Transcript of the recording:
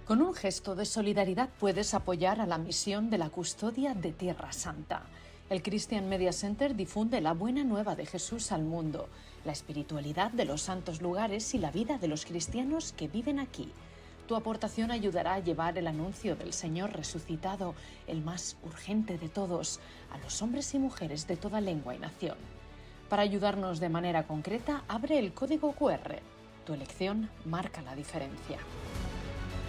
Con un gesto de solidaridad puedes apoyar a la misión de la custodia de Tierra Santa. El Christian Media Center difunde la buena nueva de Jesús al mundo, la espiritualidad de los santos lugares y la vida de los cristianos que viven aquí. Tu aportación ayudará a llevar el anuncio del Señor resucitado, el más urgente de todos, a los hombres y mujeres de toda lengua y nación. Para ayudarnos de manera concreta, abre el código QR. Tu elección marca la diferencia.